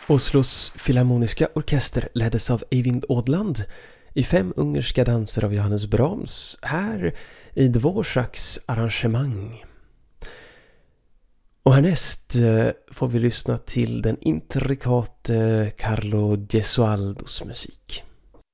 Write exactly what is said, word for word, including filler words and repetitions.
Oslos filharmoniska orkester leddes av Eivind Ådland i fem ungerska danser av Johannes Brahms här i Dvoraks arrangemang. Och härnäst får vi lyssna till den intrikate Carlo Gesualdos musik.